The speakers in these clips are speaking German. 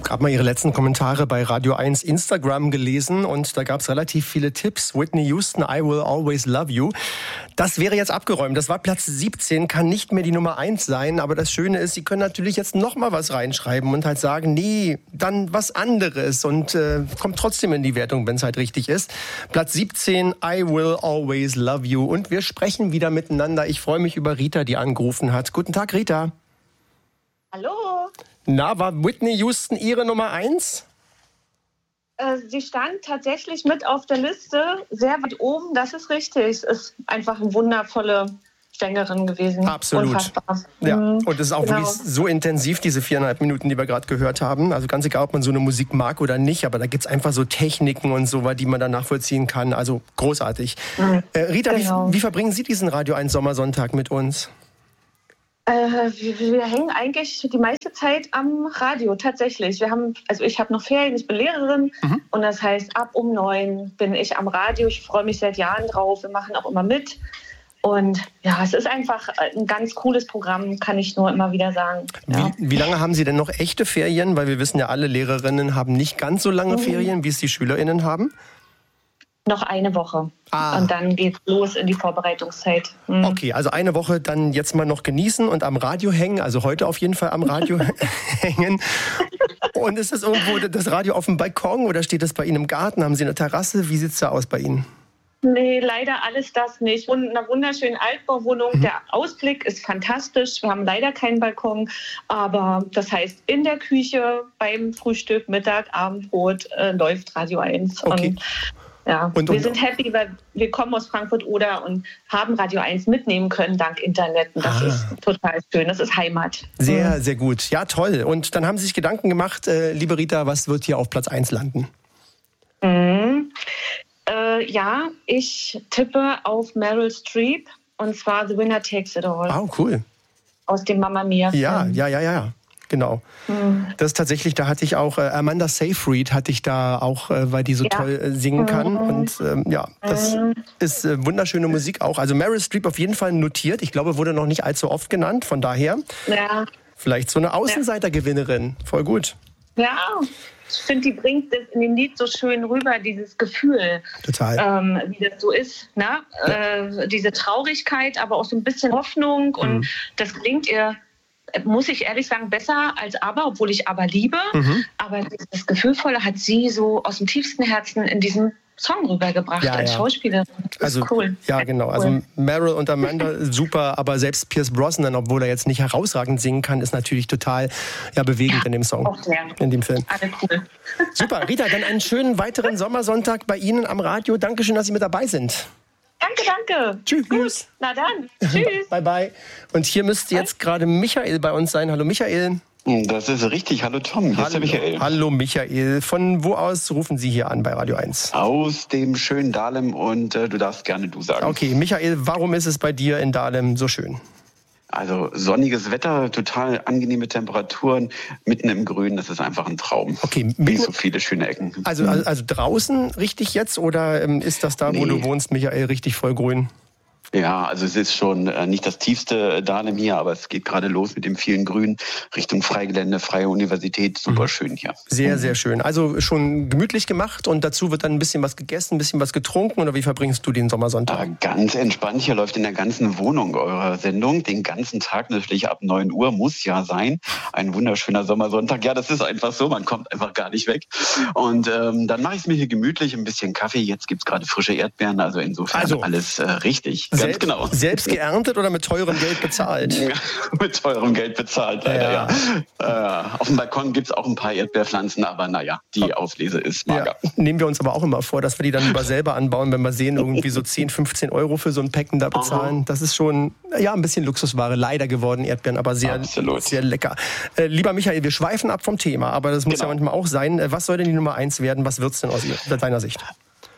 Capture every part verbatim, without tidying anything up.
gerade mal Ihre letzten Kommentare bei Radio eins Instagram gelesen und da gab es relativ viele Tipps. Whitney Houston, I Will Always Love You. Das wäre jetzt abgeräumt. Das war Platz siebzehn, kann nicht mehr die Nummer eins sein. Aber das Schöne ist, Sie können natürlich jetzt noch mal was reinschreiben und halt sagen, nee, dann was anderes und äh, kommt trotzdem in die Wertung, wenn es halt richtig ist. Platz siebzehn, I Will Always Love You. Und wir sprechen wieder miteinander. Ich freue mich über Rita, die angerufen hat. Guten Tag, Rita. Hallo. Na, war Whitney Houston Ihre Nummer eins? Äh, sie stand tatsächlich mit auf der Liste, sehr weit oben, das ist richtig. Ist einfach eine wundervolle Sängerin gewesen. Absolut. Unfassbar. Ja. Mhm. Und es ist auch Genau. wirklich so intensiv, diese viereinhalb Minuten, die wir gerade gehört haben. Also ganz egal, ob man so eine Musik mag oder nicht, aber da gibt es einfach so Techniken und so, die man dann nachvollziehen kann. Also großartig. Mhm. Äh, Rita, Genau. wie, wie verbringen Sie diesen Radio eins Sommersonntag mit uns? Äh, wir, wir hängen eigentlich die meiste Zeit am Radio, tatsächlich. Wir haben, also ich habe noch Ferien, ich bin Lehrerin Mhm. und das heißt, ab um neun bin ich am Radio. Ich freue mich seit Jahren drauf. Wir machen auch immer mit. Und ja, es ist einfach ein ganz cooles Programm, kann ich nur immer wieder sagen. Ja. Wie, wie lange haben Sie denn noch echte Ferien? Weil wir wissen ja, alle Lehrerinnen haben nicht ganz so lange Mhm. Ferien, wie es die SchülerInnen haben. Noch eine Woche. Ah. Und dann geht's los in die Vorbereitungszeit. Mhm. Okay, also eine Woche dann jetzt mal noch genießen und am Radio hängen, also heute auf jeden Fall am Radio hängen. Und ist das irgendwo das Radio auf dem Balkon oder steht das bei Ihnen im Garten? Haben Sie eine Terrasse? Wie sieht's da aus bei Ihnen? Nee, leider alles das nicht. Und in einer wunderschönen Altbauwohnung. Mhm. Der Ausblick ist fantastisch. Wir haben leider keinen Balkon. Aber das heißt, in der Küche, beim Frühstück, Mittag, Abendbrot äh, läuft Radio eins. Okay. Und ja, Und- wir und- sind happy, weil wir kommen aus Frankfurt-Oder und haben Radio eins mitnehmen können dank Internet. Und das Ah. ist total schön. Das ist Heimat. Sehr, sehr gut. Ja, toll. Und dann haben Sie sich Gedanken gemacht, äh, liebe Rita, was wird hier auf Platz eins landen? Mhm. Äh, ja, ich tippe auf Meryl Streep und zwar The Winner Takes It All Ah, cool. aus dem Mamma Mia Film. Ja, ja, ja, ja. Genau. Mhm. Das ist tatsächlich, da hatte ich auch, äh, Amanda Seyfried hatte ich da auch, äh, weil die so Ja. toll äh, singen kann. Mhm. Und ähm, ja, das Mhm. ist äh, wunderschöne Musik auch. Also Meryl Streep auf jeden Fall notiert. Ich glaube, wurde noch nicht allzu oft genannt. Von daher Ja, vielleicht so eine Außenseitergewinnerin. Voll gut. ja. Ich finde, die bringt das in dem Lied so schön rüber, dieses Gefühl, Total. ähm, wie das so ist. Ne? Äh, diese Traurigkeit, aber auch so ein bisschen Hoffnung. Und Mhm. das klingt ihr, muss ich ehrlich sagen, besser als Aber, obwohl ich Aber liebe. Mhm. Aber dieses Gefühlvolle hat sie so aus dem tiefsten Herzen in diesem Song rübergebracht Ja, als ja. Schauspielerin. Das Also ist cool. ja, genau. Cool. Also Meryl und Amanda super, aber selbst Pierce Brosnan, obwohl er jetzt nicht herausragend singen kann, ist natürlich total ja, bewegend Ja, in dem Song, auch sehr. in dem Film. Alle cool. Super, Rita, dann einen schönen weiteren Sommersonntag bei Ihnen am Radio. Dankeschön, dass Sie mit dabei sind. Danke, danke. Tschüss. Gut, na dann. Tschüss. Bye, bye. Und hier müsste jetzt gerade Michael bei uns sein. Hallo, Michael. Das ist richtig. Hallo Tom, hier ist der Michael. Hallo, Michael. Von wo aus rufen Sie hier an bei Radio eins? Aus dem schönen Dahlem und äh, du darfst gerne du sagen. Okay, Michael, warum ist es bei dir in Dahlem so schön? Also sonniges Wetter, total angenehme Temperaturen, mitten im Grün, das ist einfach ein Traum. Okay, Nicht mitten- so viele schöne Ecken. Also, also, also draußen richtig jetzt oder ähm, ist das da, wo Nee. du wohnst, Michael, richtig voll grün? Ja, also es ist schon äh, nicht das tiefste Dahlem hier, aber es geht gerade los mit dem vielen Grün Richtung Freigelände, Freie Universität, super schön hier. Sehr, sehr schön. Also schon gemütlich gemacht und dazu wird dann ein bisschen was gegessen, ein bisschen was getrunken oder wie verbringst du den Sommersonntag? Aber ganz entspannt, hier läuft in der ganzen Wohnung eure Sendung, den ganzen Tag natürlich ab neun Uhr, muss ja sein. Ein wunderschöner Sommersonntag, ja, das ist einfach so, man kommt einfach gar nicht weg. Und ähm, dann mache ich es mir hier gemütlich, ein bisschen Kaffee, jetzt gibt's gerade frische Erdbeeren, also insofern Also, alles äh, richtig, ganz Selbst- genau. Selbst geerntet oder mit teurem Geld bezahlt? Mit teurem Geld bezahlt, leider, Ja. ja. Äh, auf dem Balkon gibt's auch ein paar Erdbeerpflanzen, aber naja, die Auslese ist mager. Ja, nehmen wir uns aber auch immer vor, dass wir die dann lieber selber anbauen, wenn wir sehen, irgendwie so zehn, fünfzehn Euro für so ein Päcken da bezahlen. Das ist schon ja, ein bisschen Luxusware, leider geworden, Erdbeeren, aber sehr, Absolut. sehr lecker. Äh, lieber Michael, wir schweifen ab vom Thema, aber das muss Genau. ja manchmal auch sein. Äh, Was soll denn die Nummer eins werden? Was wird's denn aus Ihrer- deiner Sicht?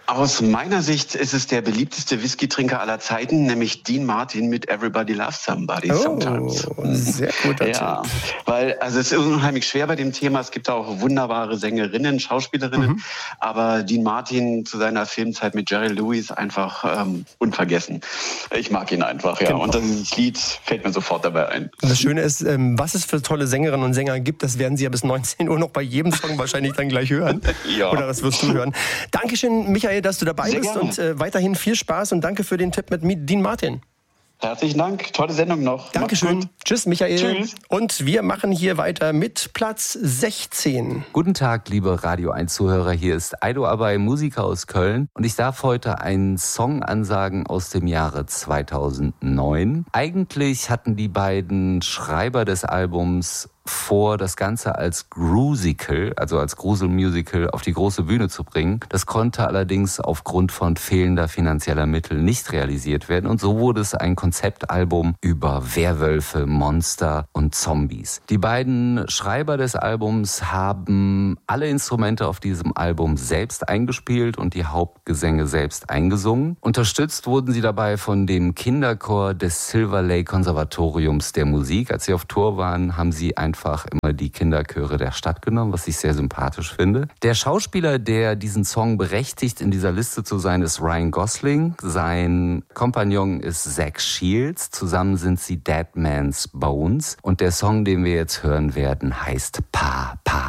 Aus meiner Sicht ist es der beliebteste Whisky-Trinker aller Zeiten, nämlich Dean Martin mit Everybody Loves Somebody oh, Sometimes. Sehr guter Ja, Tipp. weil also es ist unheimlich schwer bei dem Thema. Es gibt auch wunderbare Sängerinnen, Schauspielerinnen, mhm. aber Dean Martin zu seiner Filmzeit mit Jerry Lewis einfach ähm, unvergessen. Ich mag ihn einfach, ja. Genau. Und dieses Lied fällt mir sofort dabei ein. Und das Schöne ist, ähm, was es für tolle Sängerinnen und Sänger gibt, das werden Sie ja bis neunzehn Uhr noch bei jedem Song wahrscheinlich dann gleich hören. Ja. Oder das wirst du hören. Dankeschön, Michael, dass du dabei Sehr bist gerne. und äh, weiterhin viel Spaß und danke für den Tipp mit Dean Martin. Herzlichen Dank, tolle Sendung noch. Dankeschön. Tschüss, Michael. Tschüss. Und wir machen hier weiter mit Platz sechzehn. Guten Tag, liebe Radio eins Zuhörer. Hier ist Aido Abay, Musiker aus Köln. Und ich darf heute einen Song ansagen aus dem Jahre zweitausendneun. Eigentlich hatten die beiden Schreiber des Albums vor, das Ganze als Grusical, also als Gruselmusical, auf die große Bühne zu bringen. Das konnte allerdings aufgrund von fehlender finanzieller Mittel nicht realisiert werden. Und so wurde es ein Konzeptalbum über Werwölfe, Monster und Zombies. Die beiden Schreiber des Albums haben alle Instrumente auf diesem Album selbst eingespielt und die Hauptgesänge selbst eingesungen. Unterstützt wurden sie dabei von dem Kinderchor des Silver Lake Konservatoriums der Musik. Als sie auf Tour waren, haben sie ein einfach immer die Kinderchöre der Stadt genommen, was ich sehr sympathisch finde. Der Schauspieler, der diesen Song berechtigt, in dieser Liste zu sein, ist Ryan Gosling. Sein Kompagnon ist Zach Shields. Zusammen sind sie Dead Man's Bones. Und der Song, den wir jetzt hören werden, heißt Pa Pa.